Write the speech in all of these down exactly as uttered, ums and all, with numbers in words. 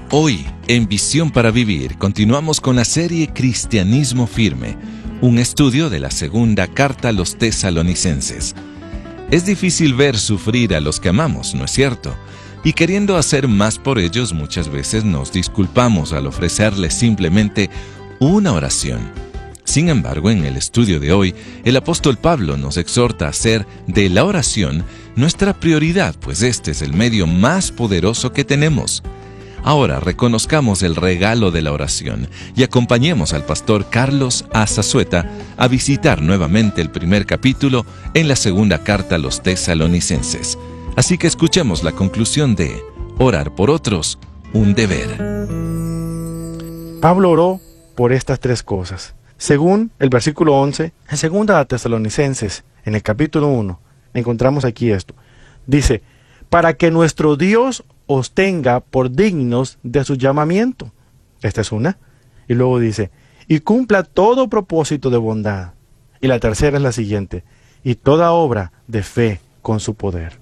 Hoy, en Visión para Vivir, continuamos con la serie Cristianismo Firme, un estudio de la segunda carta a los tesalonicenses. Es difícil ver sufrir a los que amamos, ¿no es cierto? Y queriendo hacer más por ellos, muchas veces nos disculpamos al ofrecerles simplemente una oración. Sin embargo, en el estudio de hoy, el apóstol Pablo nos exhorta a hacer de la oración nuestra prioridad, pues este es el medio más poderoso que tenemos. Ahora reconozcamos el regalo de la oración y acompañemos al pastor Carlos Azazueta a visitar nuevamente el primer capítulo en la segunda carta a los tesalonicenses. Así que escuchemos la conclusión de Orar por otros, un deber. Pablo oró por estas tres cosas. Según el versículo once, en segunda Tesalonicenses, en el capítulo uno, encontramos aquí esto. Dice, para que nuestro Dios os tenga por dignos de su llamamiento. Esta es una. Y luego dice, y cumpla todo propósito de bondad. Y la tercera es la siguiente, y toda obra de fe con su poder.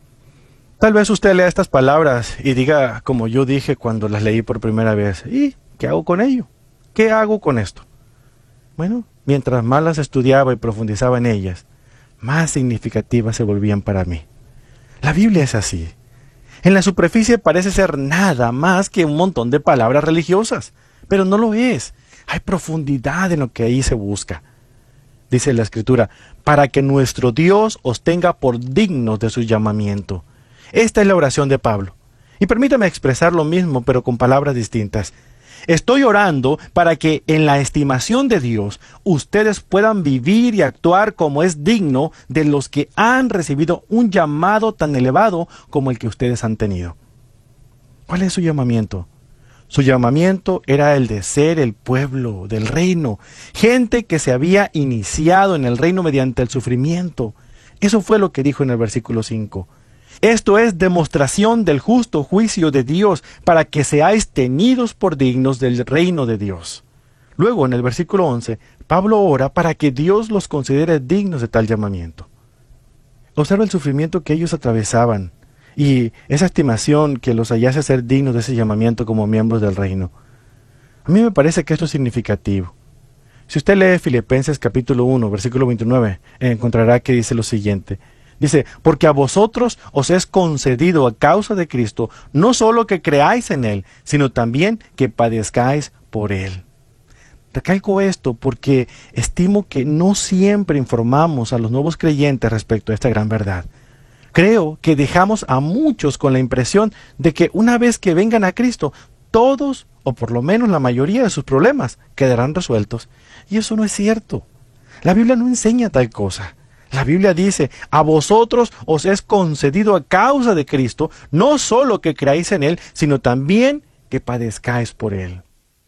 Tal vez usted lea estas palabras y diga, como yo dije cuando las leí por primera vez, ¿y qué hago con ello? ¿Qué hago con esto? Bueno, mientras más las estudiaba y profundizaba en ellas, más significativas se volvían para mí. La Biblia es así. En la superficie parece ser nada más que un montón de palabras religiosas, pero no lo es. Hay profundidad en lo que ahí se busca. Dice la Escritura, para que nuestro Dios os tenga por dignos de su llamamiento. Esta es la oración de Pablo. Y permítame expresar lo mismo, pero con palabras distintas. Estoy orando para que en la estimación de Dios ustedes puedan vivir y actuar como es digno de los que han recibido un llamado tan elevado como el que ustedes han tenido. ¿Cuál es su llamamiento? Su llamamiento era el de ser el pueblo del reino, gente que se había iniciado en el reino mediante el sufrimiento. Eso fue lo que dijo en el versículo cinco. Esto es demostración del justo juicio de Dios para que seáis tenidos por dignos del reino de Dios. Luego, en el versículo once, Pablo ora para que Dios los considere dignos de tal llamamiento. Observa el sufrimiento que ellos atravesaban y esa estimación que los hallase ser dignos de ese llamamiento como miembros del reino. A mí me parece que esto es significativo. Si usted lee Filipenses capítulo uno, versículo veintinueve, encontrará que dice lo siguiente. Dice, porque a vosotros os es concedido a causa de Cristo, no solo que creáis en Él, sino también que padezcáis por Él. Recalco esto porque estimo que no siempre informamos a los nuevos creyentes respecto a esta gran verdad. Creo que dejamos a muchos con la impresión de que una vez que vengan a Cristo, todos, o por lo menos la mayoría de sus problemas, quedarán resueltos. Y eso no es cierto. La Biblia no enseña tal cosa. La Biblia dice, a vosotros os es concedido a causa de Cristo, no solo que creáis en Él, sino también que padezcáis por Él.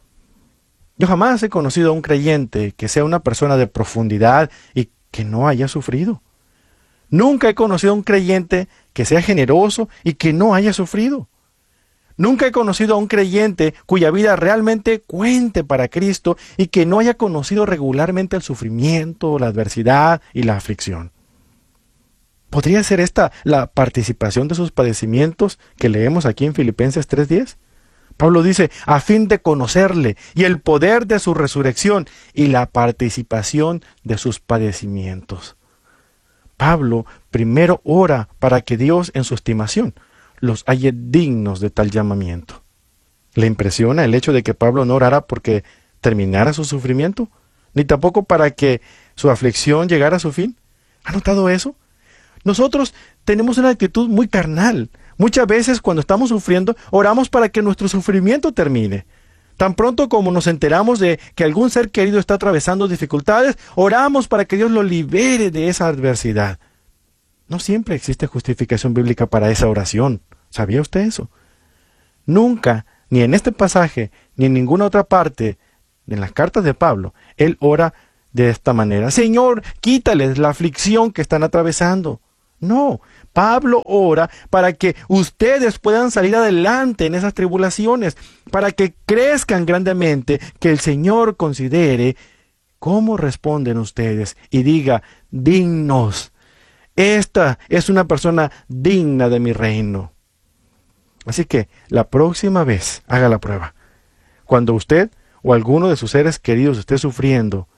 Yo jamás he conocido a un creyente que sea una persona de profundidad y que no haya sufrido. Nunca he conocido a un creyente que sea generoso y que no haya sufrido. Nunca he conocido a un creyente cuya vida realmente cuente para Cristo y que no haya conocido regularmente el sufrimiento, la adversidad y la aflicción. ¿Podría ser esta la participación de sus padecimientos que leemos aquí en Filipenses tres diez? Pablo dice, a fin de conocerle y el poder de su resurrección y la participación de sus padecimientos. Pablo primero ora para que Dios en su estimación los halle dignos de tal llamamiento. ¿Le impresiona el hecho de que Pablo no orara porque terminara su sufrimiento? Ni tampoco para que su aflicción llegara a su fin. ¿Ha notado eso? Nosotros tenemos una actitud muy carnal. Muchas veces cuando estamos sufriendo, oramos para que nuestro sufrimiento termine. Tan pronto como nos enteramos de que algún ser querido está atravesando dificultades, oramos para que Dios lo libere de esa adversidad. No siempre existe justificación bíblica para esa oración. ¿Sabía usted eso? Nunca, ni en este pasaje, ni en ninguna otra parte, en las cartas de Pablo, él ora de esta manera. Señor, quítales la aflicción que están atravesando. No, Pablo ora para que ustedes puedan salir adelante en esas tribulaciones, para que crezcan grandemente, que el Señor considere cómo responden ustedes y diga, dignos. Esta es una persona digna de mi reino. Así que la próxima vez haga la prueba. Cuando usted o alguno de sus seres queridos esté sufriendo,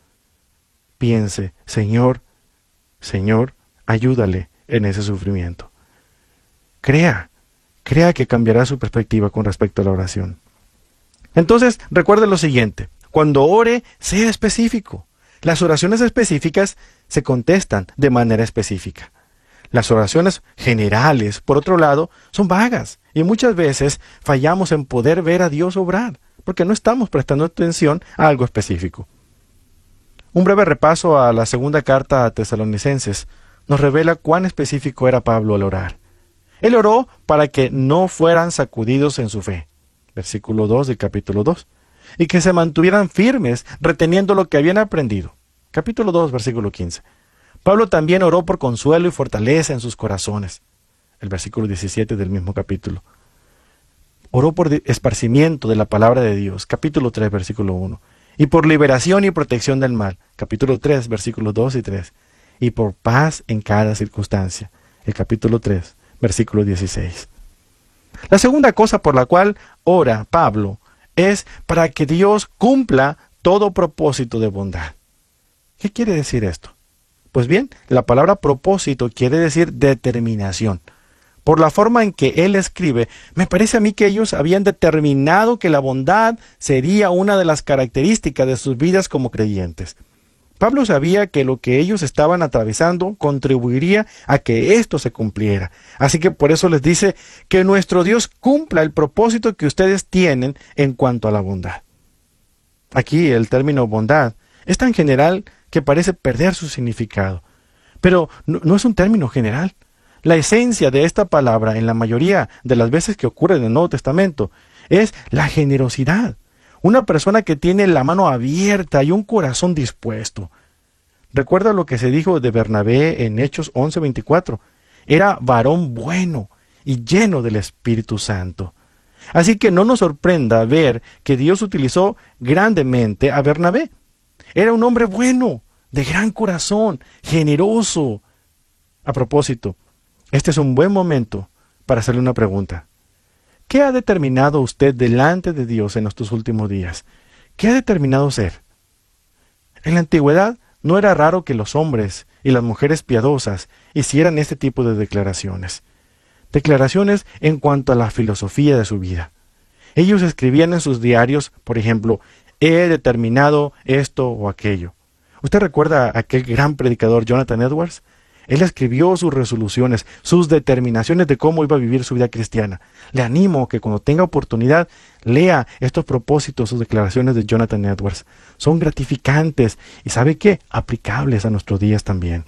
piense, Señor, Señor, ayúdale en ese sufrimiento. Crea, crea que cambiará su perspectiva con respecto a la oración. Entonces, recuerde lo siguiente, cuando ore, sea específico. Las oraciones específicas se contestan de manera específica. Las oraciones generales, por otro lado, son vagas y muchas veces fallamos en poder ver a Dios obrar, porque no estamos prestando atención a algo específico. Un breve repaso a la segunda carta a Tesalonicenses nos revela cuán específico era Pablo al orar. Él oró para que no fueran sacudidos en su fe, versículo dos del capítulo dos, y que se mantuvieran firmes reteniendo lo que habían aprendido, capítulo dos, versículo quince. Pablo también oró por consuelo y fortaleza en sus corazones, el versículo diecisiete del mismo capítulo. Oró por esparcimiento de la palabra de Dios, capítulo tres, versículo uno, y por liberación y protección del mal, capítulo tres, versículos dos y tres, y por paz en cada circunstancia, el capítulo tres, versículo dieciséis. La segunda cosa por la cual ora Pablo es para que Dios cumpla todo propósito de bondad. ¿Qué quiere decir esto? Pues bien, la palabra propósito quiere decir determinación. Por la forma en que él escribe, me parece a mí que ellos habían determinado que la bondad sería una de las características de sus vidas como creyentes. Pablo sabía que lo que ellos estaban atravesando contribuiría a que esto se cumpliera. Así que por eso les dice que nuestro Dios cumpla el propósito que ustedes tienen en cuanto a la bondad. Aquí el término bondad es tan general que parece perder su significado. Pero no, no es un término general. La esencia de esta palabra, en la mayoría de las veces que ocurre en el Nuevo Testamento, es la generosidad. Una persona que tiene la mano abierta y un corazón dispuesto. Recuerda lo que se dijo de Bernabé en Hechos once veinticuatro. Era varón bueno y lleno del Espíritu Santo. Así que no nos sorprenda ver que Dios utilizó grandemente a Bernabé. Era un hombre bueno, de gran corazón, generoso. A propósito, este es un buen momento para hacerle una pregunta. ¿Qué ha determinado usted delante de Dios en estos últimos días? ¿Qué ha determinado ser? En la antigüedad no era raro que los hombres y las mujeres piadosas hicieran este tipo de declaraciones. Declaraciones en cuanto a la filosofía de su vida. Ellos escribían en sus diarios, por ejemplo, he determinado esto o aquello. ¿Usted recuerda a aquel gran predicador Jonathan Edwards? Él escribió sus resoluciones, sus determinaciones de cómo iba a vivir su vida cristiana. Le animo que cuando tenga oportunidad lea estos propósitos, sus declaraciones de Jonathan Edwards. Son gratificantes y ¿sabe qué? Aplicables a nuestros días también.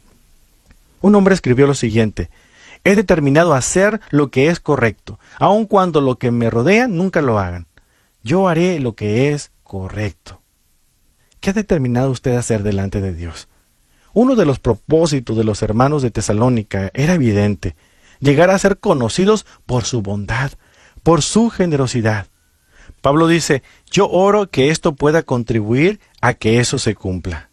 Un hombre escribió lo siguiente: he determinado hacer lo que es correcto, aun cuando lo que me rodea nunca lo hagan. Yo haré lo que es correcto. ¿Qué ha determinado usted hacer delante de Dios? Uno de los propósitos de los hermanos de Tesalónica era evidente: llegar a ser conocidos por su bondad, por su generosidad. Pablo dice, yo oro que esto pueda contribuir a que eso se cumpla.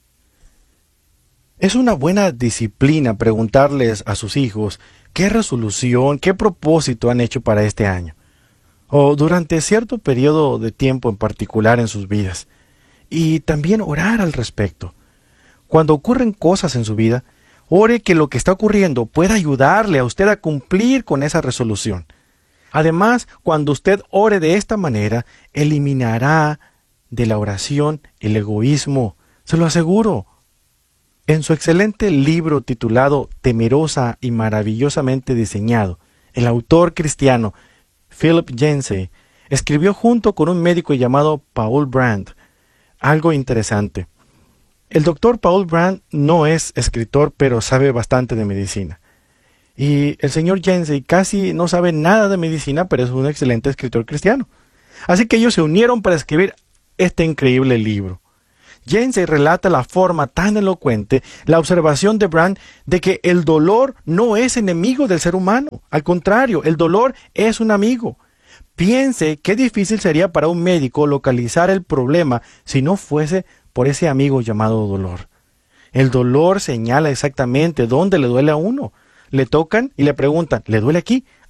Es una buena disciplina preguntarles a sus hijos qué resolución, qué propósito han hecho para este año, o durante cierto periodo de tiempo en particular en sus vidas, y también orar al respecto. Cuando ocurren cosas en su vida, ore que lo que está ocurriendo pueda ayudarle a usted a cumplir con esa resolución. Además, cuando usted ore de esta manera, eliminará de la oración el egoísmo, se lo aseguro. En su excelente libro titulado Temerosa y maravillosamente diseñado, el autor cristiano Philip Yancey escribió junto con un médico llamado Paul Brand algo interesante. El doctor Paul Brand no es escritor, pero sabe bastante de medicina. Y el señor Yancey casi no sabe nada de medicina, pero es un excelente escritor cristiano. Así que ellos se unieron para escribir este increíble libro. Yancey relata la forma tan elocuente, la observación de Brand de que el dolor no es enemigo del ser humano. Al contrario, el dolor es un amigo. Piense qué difícil sería para un médico localizar el problema si no fuese por ese amigo llamado dolor. El dolor señala exactamente dónde le duele a uno. Le tocan y le preguntan, ¿le duele aquí?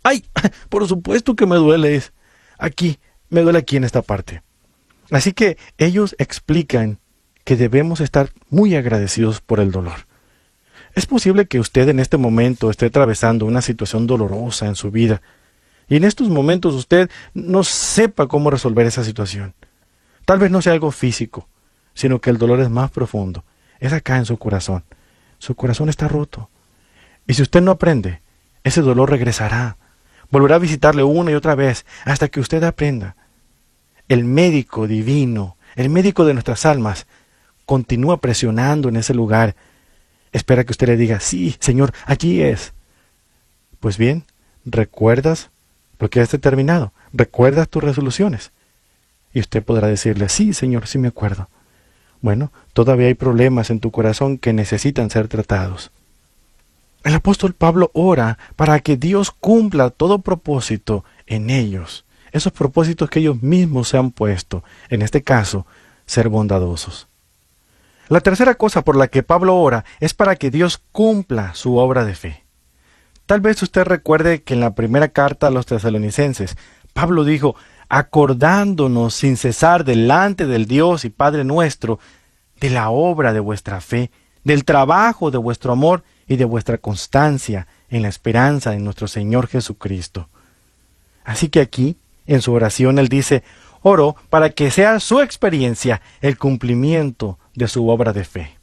¡Ay! Por supuesto que me duele. Es aquí, me duele aquí en esta parte. Así que ellos explican que debemos estar muy agradecidos por el dolor. Es posible que usted en este momento esté atravesando una situación dolorosa en su vida, y en estos momentos usted no sepa cómo resolver esa situación. Tal vez no sea algo físico, sino que el dolor es más profundo. Es acá en su corazón. Su corazón está roto. Y si usted no aprende, ese dolor regresará. Volverá a visitarle una y otra vez hasta que usted aprenda. El médico divino, el médico de nuestras almas, continúa presionando en ese lugar. Espera que usted le diga, sí, Señor, allí es. Pues bien, ¿recuerdas lo que has determinado? ¿Recuerdas tus resoluciones? Y usted podrá decirle, sí, Señor, sí me acuerdo. Bueno, todavía hay problemas en tu corazón que necesitan ser tratados. El apóstol Pablo ora para que Dios cumpla todo propósito en ellos, esos propósitos que ellos mismos se han puesto, en este caso, ser bondadosos. La tercera cosa por la que Pablo ora es para que Dios cumpla su obra de fe. Tal vez usted recuerde que en la primera carta a los tesalonicenses, Pablo dijo, acordándonos sin cesar delante del Dios y Padre nuestro, de la obra de vuestra fe, del trabajo de vuestro amor y de vuestra constancia en la esperanza en nuestro Señor Jesucristo. Así que aquí, en su oración, él dice, oro para que sea su experiencia el cumplimiento de su obra de fe.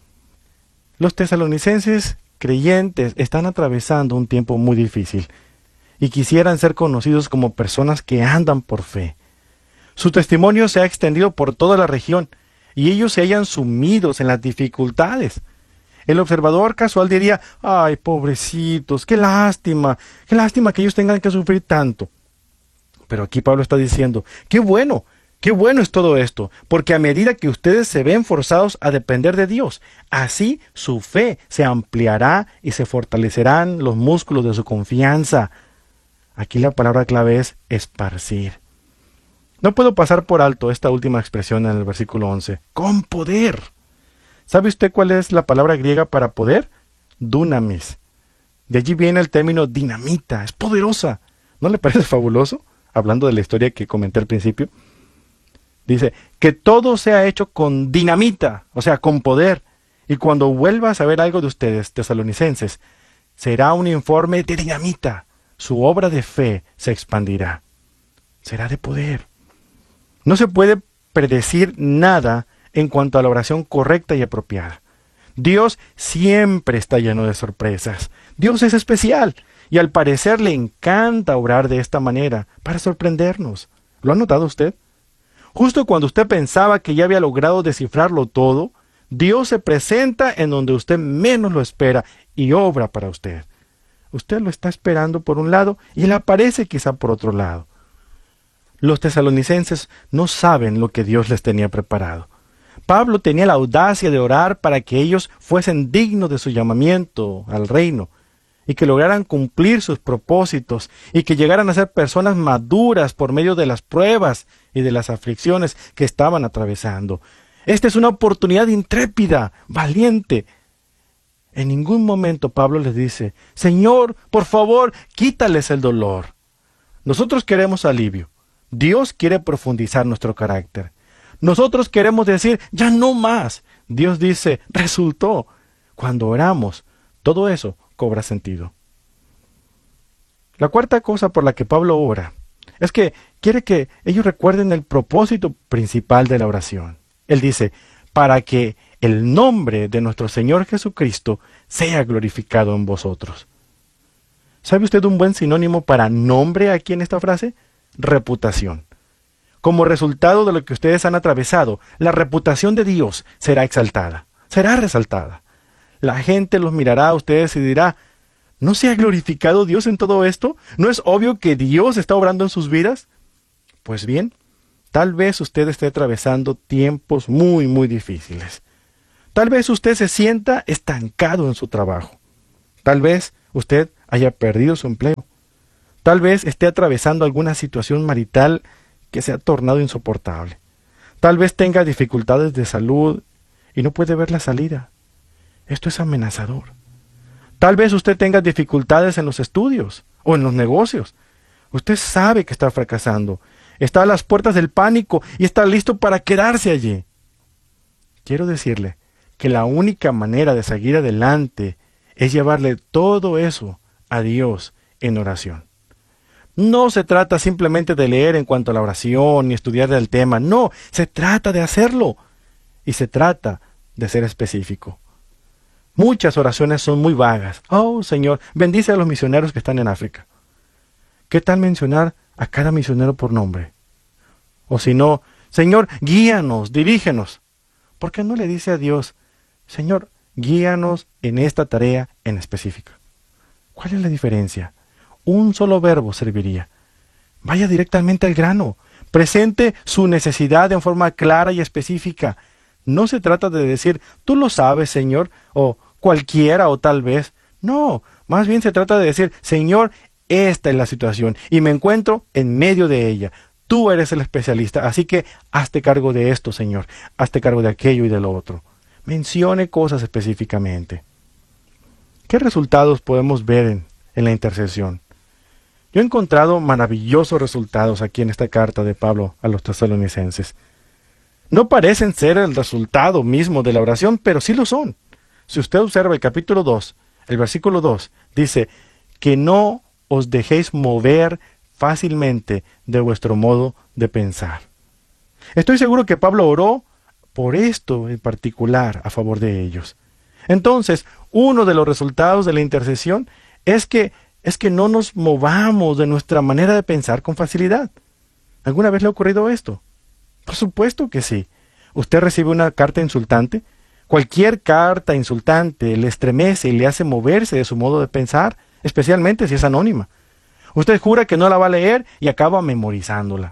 Los tesalonicenses creyentes están atravesando un tiempo muy difícil y quisieran ser conocidos como personas que andan por fe. Su testimonio se ha extendido por toda la región y ellos se hallan sumidos en las dificultades. El observador casual diría, ay, pobrecitos, qué lástima, qué lástima que ellos tengan que sufrir tanto. Pero aquí Pablo está diciendo, qué bueno, qué bueno es todo esto, porque a medida que ustedes se ven forzados a depender de Dios, así su fe se ampliará y se fortalecerán los músculos de su confianza. Aquí la palabra clave es esparcir. No puedo pasar por alto esta última expresión en el versículo once. ¡Con poder! ¿Sabe usted cuál es la palabra griega para poder? Dunamis. De allí viene el término dinamita. Es poderosa. ¿No le parece fabuloso? Hablando de la historia que comenté al principio. Dice, que todo sea hecho con dinamita, o sea, con poder. Y cuando vuelva a saber algo de ustedes, tesalonicenses, será un informe de dinamita. Su obra de fe se expandirá. Será de poder. No se puede predecir nada en cuanto a la oración correcta y apropiada. Dios siempre está lleno de sorpresas. Dios es especial y al parecer le encanta orar de esta manera para sorprendernos. ¿Lo ha notado usted? Justo cuando usted pensaba que ya había logrado descifrarlo todo, Dios se presenta en donde usted menos lo espera y obra para usted. Usted lo está esperando por un lado y Él aparece quizá por otro lado. Los tesalonicenses no saben lo que Dios les tenía preparado. Pablo tenía la audacia de orar para que ellos fuesen dignos de su llamamiento al reino y que lograran cumplir sus propósitos y que llegaran a ser personas maduras por medio de las pruebas y de las aflicciones que estaban atravesando. Esta es una oportunidad intrépida, valiente. En ningún momento Pablo les dice, Señor, por favor, quítales el dolor. Nosotros queremos alivio. Dios quiere profundizar nuestro carácter. Nosotros queremos decir, ya no más. Dios dice, resultó. Cuando oramos, todo eso cobra sentido. La cuarta cosa por la que Pablo ora es que quiere que ellos recuerden el propósito principal de la oración. Él dice, para que el nombre de nuestro Señor Jesucristo sea glorificado en vosotros. ¿Sabe usted un buen sinónimo para nombre aquí en esta frase? Reputación. Como resultado de lo que ustedes han atravesado, la reputación de Dios será exaltada, será resaltada. La gente los mirará a ustedes y dirá, ¿no se ha glorificado Dios en todo esto? ¿No es obvio que Dios está obrando en sus vidas? Pues bien, tal vez usted esté atravesando tiempos muy, muy difíciles. Tal vez usted se sienta estancado en su trabajo. Tal vez usted haya perdido su empleo. Tal vez esté atravesando alguna situación marital que se ha tornado insoportable. Tal vez tenga dificultades de salud y no puede ver la salida. Esto es amenazador. Tal vez usted tenga dificultades en los estudios o en los negocios. Usted sabe que está fracasando. Está a las puertas del pánico y está listo para quedarse allí. Quiero decirle que la única manera de seguir adelante es llevarle todo eso a Dios en oración. No se trata simplemente de leer en cuanto a la oración y estudiar del tema. No, se trata de hacerlo. Y se trata de ser específico. Muchas oraciones son muy vagas. Oh, Señor, bendice a los misioneros que están en África. ¿Qué tal mencionar a cada misionero por nombre? O si no, Señor, guíanos, dirígenos. ¿Por qué no le dice a Dios, Señor, guíanos en esta tarea en específica? ¿Cuál es la diferencia? Un solo verbo serviría. Vaya directamente al grano. Presente su necesidad en forma clara y específica. No se trata de decir, tú lo sabes, Señor, o cualquiera, o tal vez. No, más bien se trata de decir, Señor, esta es la situación, y me encuentro en medio de ella. Tú eres el especialista, así que hazte cargo de esto, Señor. Hazte cargo de aquello y de lo otro. Mencione cosas específicamente. ¿Qué resultados podemos ver en, en la intercesión? Yo he encontrado maravillosos resultados aquí en esta carta de Pablo a los tesalonicenses. No parecen ser el resultado mismo de la oración, pero sí lo son. Si usted observa el capítulo dos, el versículo dos, dice que no os dejéis mover fácilmente de vuestro modo de pensar. Estoy seguro que Pablo oró por esto en particular a favor de ellos. Entonces, uno de los resultados de la intercesión es que, es que no nos movamos de nuestra manera de pensar con facilidad. ¿Alguna vez le ha ocurrido esto? Por supuesto que sí. ¿Usted recibe una carta insultante? Cualquier carta insultante le estremece y le hace moverse de su modo de pensar, especialmente si es anónima. Usted jura que no la va a leer y acaba memorizándola.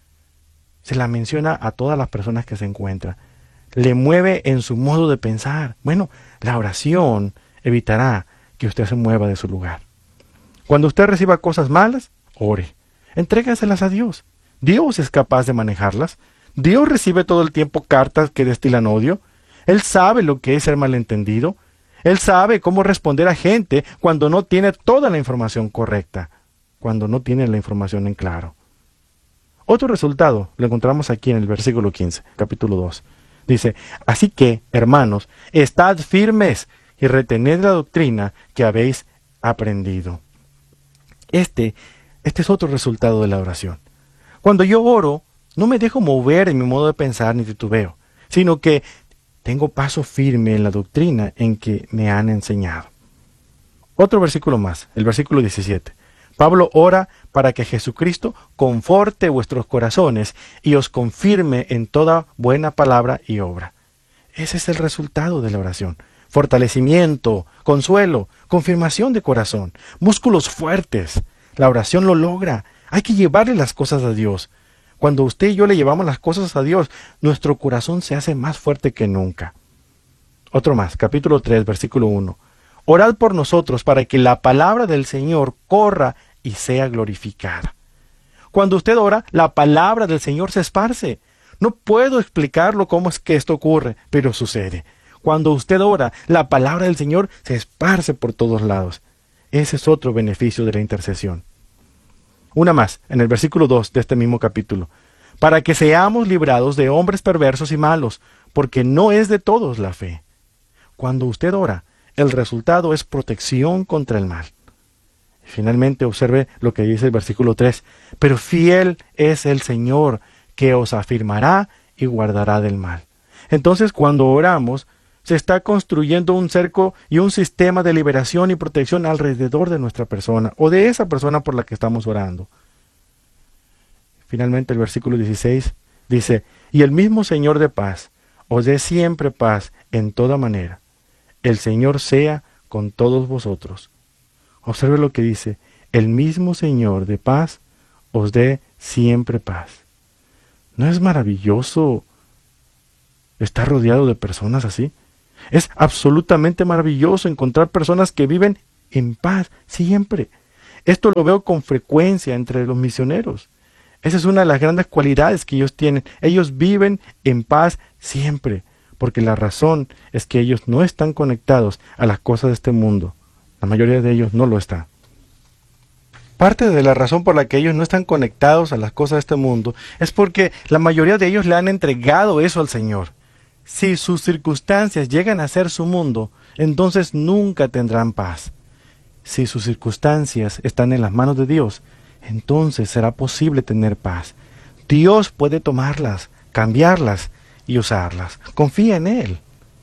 Se la menciona a todas las personas que se encuentran. Le mueve en su modo de pensar. Bueno, la oración evitará que usted se mueva de su lugar. Cuando usted reciba cosas malas, ore. Entrégaselas a Dios. Dios es capaz de manejarlas. Dios recibe todo el tiempo cartas que destilan odio. Él sabe lo que es ser malentendido. Él sabe cómo responder a gente cuando no tiene toda la información correcta, cuando no tiene la información en claro. Otro resultado lo encontramos aquí en el versículo quince, capítulo dos. Dice, así que, hermanos, estad firmes y retened la doctrina que habéis aprendido. Este, este es otro resultado de la oración. Cuando yo oro, no me dejo mover en mi modo de pensar ni titubeo, sino que tengo paso firme en la doctrina en que me han enseñado. Otro versículo más, el versículo diecisiete. Pablo ora para que Jesucristo conforte vuestros corazones y os confirme en toda buena palabra y obra. Ese es el resultado de la oración. Fortalecimiento, consuelo, confirmación de corazón, músculos fuertes. La oración lo logra. Hay que llevarle las cosas a Dios. Cuando usted y yo le llevamos las cosas a Dios, nuestro corazón se hace más fuerte que nunca. Otro más, capítulo tres, versículo uno. Orad por nosotros para que la palabra del Señor corra y sea glorificada. Cuando usted ora, la palabra del Señor se esparce. No puedo explicarlo cómo es que esto ocurre, pero sucede. Cuando usted ora, la palabra del Señor se esparce por todos lados. Ese es otro beneficio de la intercesión. Una más, en el versículo dos de este mismo capítulo. Para que seamos librados de hombres perversos y malos, porque no es de todos la fe. Cuando usted ora, el resultado es protección contra el mal. Finalmente, observe lo que dice el versículo tres. Pero fiel es el Señor, que os afirmará y guardará del mal. Entonces, cuando oramos, se está construyendo un cerco y un sistema de liberación y protección alrededor de nuestra persona, o de esa persona por la que estamos orando. Finalmente, el versículo dieciséis dice, y el mismo Señor de paz os dé siempre paz en toda manera. El Señor sea con todos vosotros. Observe lo que dice, el mismo Señor de paz os dé siempre paz. ¿No es maravilloso estar rodeado de personas así? Es absolutamente maravilloso encontrar personas que viven en paz siempre. Esto lo veo con frecuencia entre los misioneros. Esa es una de las grandes cualidades que ellos tienen. Ellos viven en paz siempre, porque la razón es que ellos no están conectados a las cosas de este mundo, La mayoría de ellos no lo está. Parte de la razón por la que ellos no están conectados a las cosas de este mundo es porque la mayoría de ellos le han entregado eso al Señor. Si sus circunstancias llegan a ser su mundo, entonces nunca tendrán paz. Si sus circunstancias están en las manos de Dios, entonces será posible tener paz. Dios puede tomarlas, cambiarlas y usarlas. Confía en Él.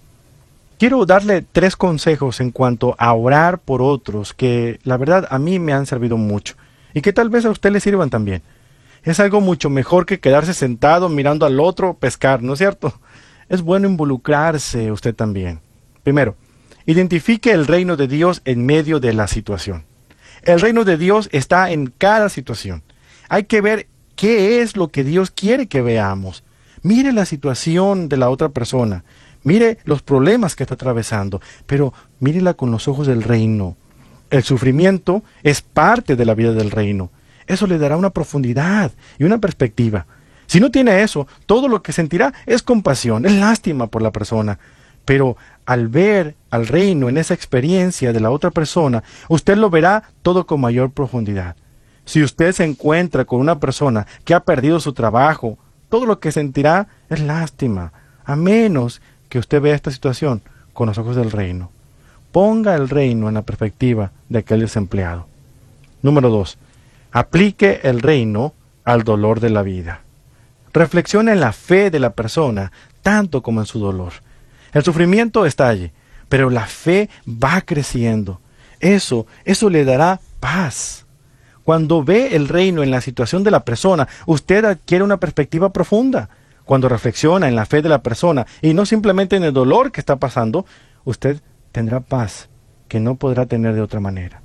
Quiero darle tres consejos en cuanto a orar por otros que la verdad a mí me han servido mucho y que tal vez a usted le sirvan también. Es algo mucho mejor que quedarse sentado mirando al otro pescar, ¿no es cierto? Es bueno involucrarse usted también. Primero, identifique el reino de Dios en medio de la situación. El reino de Dios está en cada situación. Hay que ver qué es lo que Dios quiere que veamos. Mire la situación de la otra persona. Mire los problemas que está atravesando, pero mírela con los ojos del reino. El sufrimiento es parte de la vida del reino. Eso le dará una profundidad y una perspectiva. Si no tiene eso, todo lo que sentirá es compasión, es lástima por la persona. Pero al ver al reino en esa experiencia de la otra persona, usted lo verá todo con mayor profundidad. Si usted se encuentra con una persona que ha perdido su trabajo, todo lo que sentirá es lástima, a menos que usted vea esta situación con los ojos del reino. Ponga el reino en la perspectiva de aquel desempleado. Número dos. Aplique el reino al dolor de la vida. Reflexione en la fe de la persona, tanto como en su dolor. El sufrimiento está allí, pero la fe va creciendo. Eso, eso le dará paz. Cuando ve el reino en la situación de la persona, usted adquiere una perspectiva profunda. Cuando reflexiona en la fe de la persona y no simplemente en el dolor que está pasando, usted tendrá paz que no podrá tener de otra manera.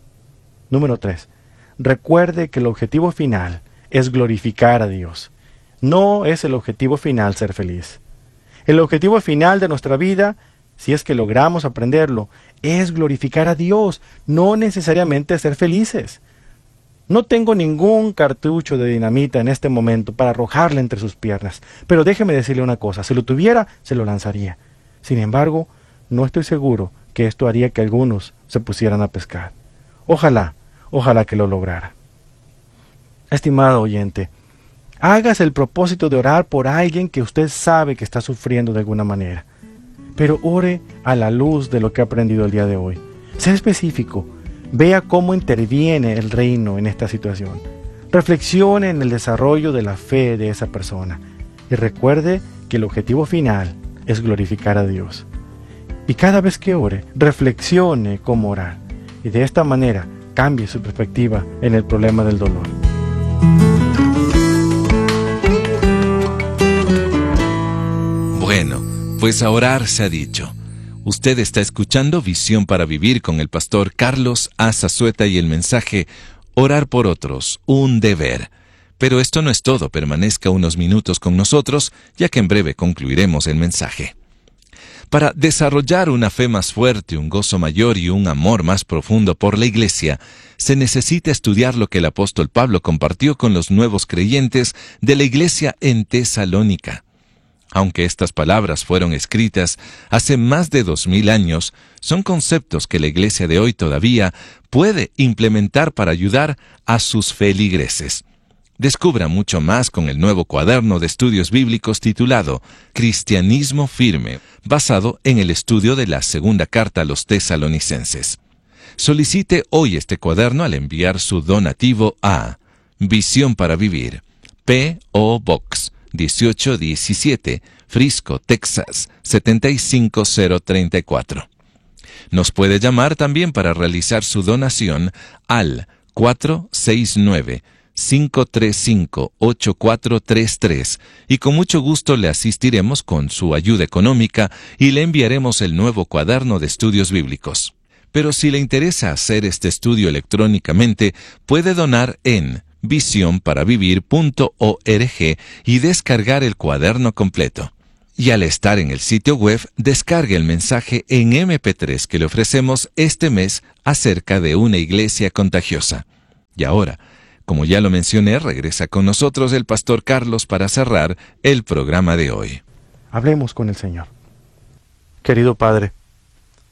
Número tres. Recuerde que el objetivo final es glorificar a Dios. No es el objetivo final ser feliz. El objetivo final de nuestra vida, si es que logramos aprenderlo, es glorificar a Dios, no necesariamente ser felices. No tengo ningún cartucho de dinamita en este momento para arrojarle entre sus piernas, pero déjeme decirle una cosa, si lo tuviera, se lo lanzaría. Sin embargo, no estoy seguro que esto haría que algunos se pusieran a pescar. Ojalá, ojalá que lo lograra. Estimado oyente, hágase el propósito de orar por alguien que usted sabe que está sufriendo de alguna manera, pero ore a la luz de lo que ha aprendido el día de hoy. Sea específico. Vea cómo interviene el reino en esta situación. Reflexione en el desarrollo de la fe de esa persona. Y recuerde que el objetivo final es glorificar a Dios. Y cada vez que ore, reflexione cómo orar. Y de esta manera cambie su perspectiva en el problema del dolor. Bueno, pues a orar se ha dicho. Usted está escuchando Visión para Vivir con el pastor Carlos A. Zazueta y el mensaje Orar por otros, un deber. Pero esto no es todo, permanezca unos minutos con nosotros, ya que en breve concluiremos el mensaje. Para desarrollar una fe más fuerte, un gozo mayor y un amor más profundo por la Iglesia, se necesita estudiar lo que el apóstol Pablo compartió con los nuevos creyentes de la Iglesia en Tesalónica. Aunque estas palabras fueron escritas hace más de dos mil años, son conceptos que la Iglesia de hoy todavía puede implementar para ayudar a sus feligreses. Descubra mucho más con el nuevo cuaderno de estudios bíblicos titulado Cristianismo Firme, basado en el estudio de la segunda carta a los tesalonicenses. Solicite hoy este cuaderno al enviar su donativo a Visión para Vivir, P O Box dieciocho diecisiete, Frisco, Texas, setenta y cinco mil treinta y cuatro. Nos puede llamar también para realizar su donación al cuatro seis nueve, cinco tres cinco, ocho cuatro tres tres y con mucho gusto le asistiremos con su ayuda económica y le enviaremos el nuevo cuaderno de estudios bíblicos. Pero si le interesa hacer este estudio electrónicamente, puede donar en visión para vivir punto org y descargar el cuaderno completo. Y al estar en el sitio web, descargue el mensaje en eme pe tres que le ofrecemos este mes acerca de una iglesia contagiosa. Y ahora, como ya lo mencioné, regresa con nosotros el pastor Carlos para cerrar el programa de hoy. Hablemos con el Señor. Querido Padre,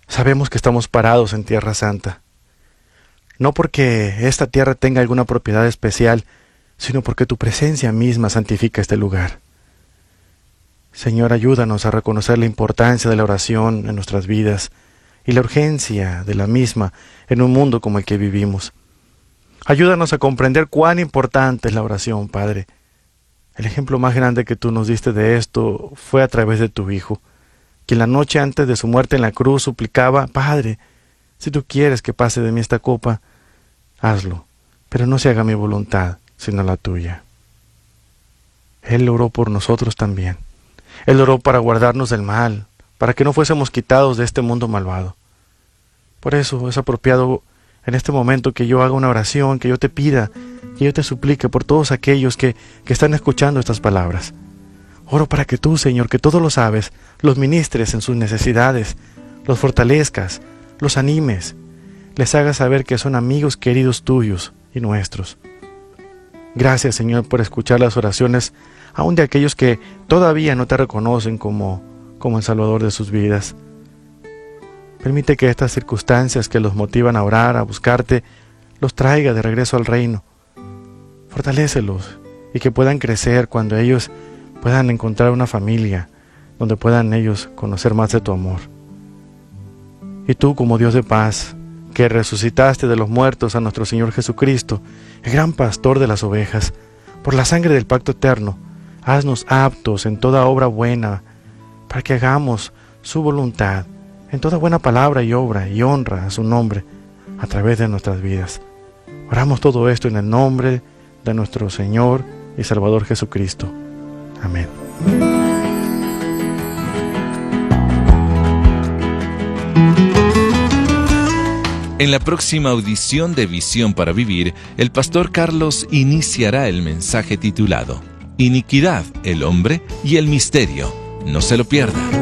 Sabemos que estamos parados en Tierra Santa, no porque esta tierra tenga alguna propiedad especial, sino porque tu presencia misma santifica este lugar. Señor, ayúdanos a reconocer la importancia de la oración en nuestras vidas y la urgencia de la misma en un mundo como el que vivimos. Ayúdanos a comprender cuán importante es la oración, Padre. El ejemplo más grande que tú nos diste de esto fue a través de tu Hijo, quien la noche antes de su muerte en la cruz suplicaba: Padre, si tú quieres que pase de mí esta copa, hazlo, pero no se haga mi voluntad, sino la tuya. Él oró por nosotros también. Él oró para guardarnos del mal, para que no fuésemos quitados de este mundo malvado. Por eso es apropiado en este momento que yo haga una oración, que yo te pida, que yo te suplique por todos aquellos que, que están escuchando estas palabras. Oro para que tú, Señor, que todo lo sabes, los ministres en sus necesidades, los fortalezcas, los animes, les hagas saber que son amigos queridos tuyos y nuestros. Gracias, Señor, por escuchar las oraciones, aun de aquellos que todavía no te reconocen como, como el Salvador de sus vidas. Permite que estas circunstancias que los motivan a orar, a buscarte, los traiga de regreso al reino. Fortalécelos y que puedan crecer cuando ellos puedan encontrar una familia donde puedan ellos conocer más de tu amor. Y tú, como Dios de paz, que resucitaste de los muertos a nuestro Señor Jesucristo, el gran pastor de las ovejas, por la sangre del pacto eterno, haznos aptos en toda obra buena, para que hagamos su voluntad, en toda buena palabra y obra y honra a su nombre, a través de nuestras vidas. Oramos todo esto en el nombre de nuestro Señor y Salvador Jesucristo. Amén. En la próxima audición de Visión para Vivir, el pastor Carlos iniciará el mensaje titulado Iniquidad, el hombre y el misterio. No se lo pierda.